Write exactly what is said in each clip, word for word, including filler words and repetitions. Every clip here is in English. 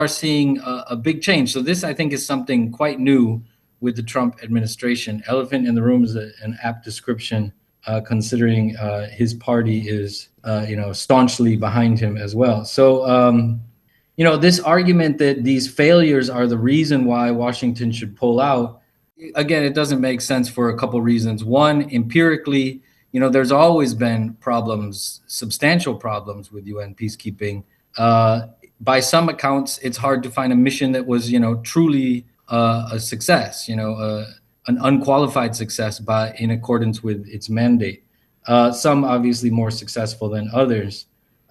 are seeing a, a big change. So this, I think, is something quite new with the Trump administration. Elephant in the room is a, an apt description, uh, considering uh, his party is, uh, you know, staunchly behind him as well. So, um, you know, this argument that these failures are the reason why Washington should pull out, again, it doesn't make sense for a couple reasons. One, empirically, you know, there's always been problems, substantial problems with U N peacekeeping. Uh, by some accounts, it's hard to find a mission that was, you know, truly uh, a success, you know, uh, an unqualified success by in accordance with its mandate. Uh, some obviously more successful than others.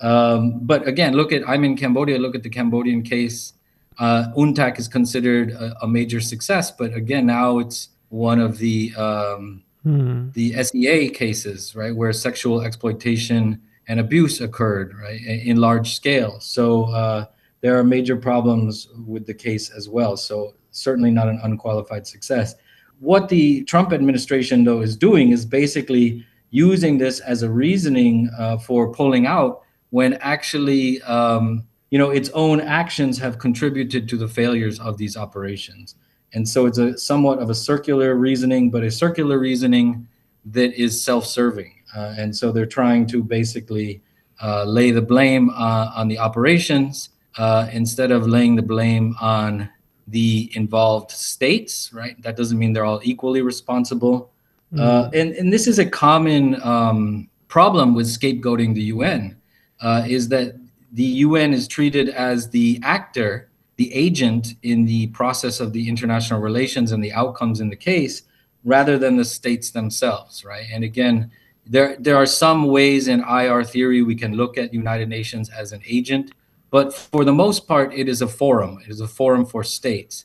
Um, but again, look at, I'm in Cambodia, look at the Cambodian case. Uh, UNTAC is considered a, a major success, but again, now it's one of the um, Hmm. the S E A cases, right, where sexual exploitation and abuse occurred, right, in large scale. So uh, there are major problems with the case as well. So certainly not an unqualified success. What the Trump administration, though, is doing is basically using this as a reasoning uh, for pulling out when actually, um, you know, its own actions have contributed to the failures of these operations. And so it's a somewhat of a circular reasoning, but a circular reasoning that is self-serving. Uh, and so they're trying to basically uh, lay the blame uh, on the operations uh, instead of laying the blame on the involved states, right? That doesn't mean they're all equally responsible. Uh, Hmm. and, and this is a common um, problem with scapegoating the U N, uh, is that the U N is treated as the actor, the agent in the process of the international relations and the outcomes in the case, rather than the states themselves, right? And again, there there are some ways in I R theory we can look at United Nations as an agent, but for the most part, it is a forum. It is a forum for states.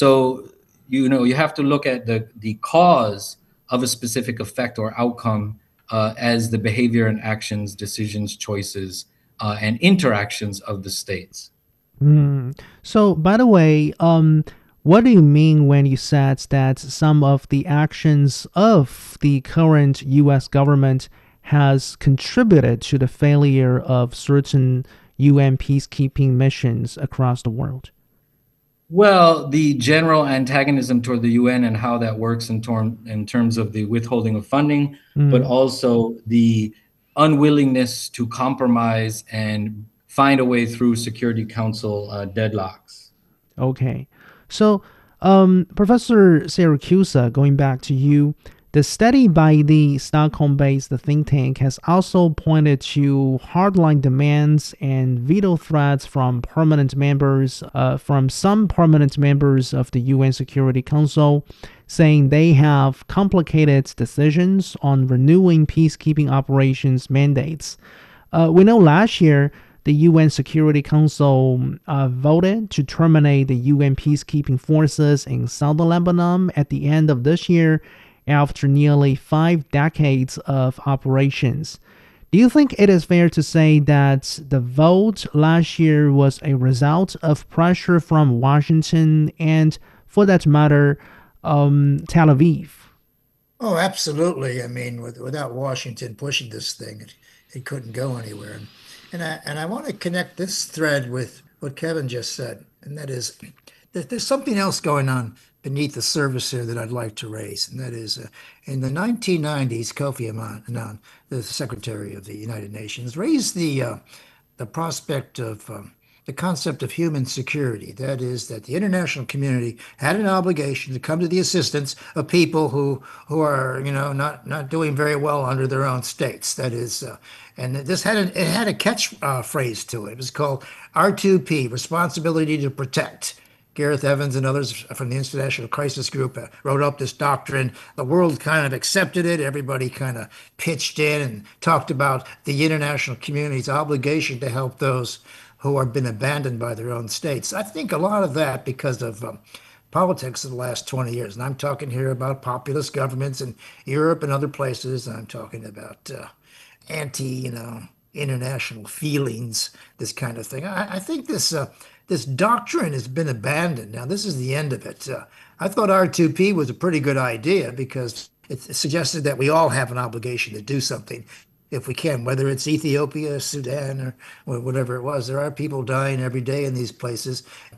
So you know you have to look at the the cause of a specific effect or outcome uh, as the behavior and actions, decisions, choices, uh, and interactions of the states. Hmm. So, by the way, um, what do you mean when you said that some of the actions of the current U S government has contributed to the failure of certain U N peacekeeping missions across the world? Well, the general antagonism toward the U N and how that works in, term, in terms of the withholding of funding, but Mm, also the unwillingness to compromise and find a way through Security Council uh, deadlocks. okay. So, um, Professor Syracusa, going back to you, the study by the Stockholm based think tank has also pointed to hardline demands and veto threats from permanent members, uh, from some permanent members of the U N Security Council, saying they have complicated decisions on renewing peacekeeping operations mandates. Uh, we know last year the U N Security Council uh, voted to terminate the U N peacekeeping forces in southern Lebanon at the end of this year after nearly five decades of operations. Do you think it is fair to say that the vote last year was a result of pressure from Washington and, for that matter, um, Tel Aviv? Oh, absolutely. I mean, with, without Washington pushing this thing, it, it couldn't go anywhere. And, and I and I want to connect this thread with what Kevin just said, and that is that there's something else going on beneath the surface here that I'd like to raise, and that is uh, in the nineteen nineties, Kofi Annan, the Secretary of the United Nations, raised the uh, the prospect of um, the concept of human security. That is, that the international community had an obligation to come to the assistance of people who who are, you know, not not doing very well under their own states. That is, uh, and this had a, it had a catch uh, phrase to it. It was called R two P, Responsibility to Protect. Gareth Evans and others from the International Crisis Group uh, wrote up this doctrine. The world kind of accepted it. Everybody kind of pitched in and talked about the international community's obligation to help those who have been abandoned by their own states. I think a lot of that because of um, politics of the last twenty years. And I'm talking here about populist governments in Europe and other places. I'm talking about uh, anti, you know, international feelings, this kind of thing. I, I think this uh, this doctrine has been abandoned. Now, this is the end of it. Uh, I thought R two P was a pretty good idea because it suggested that we all have an obligation to do something. if we can, whether it's Ethiopia, Sudan, or, or whatever it was. There are people dying every day in these places.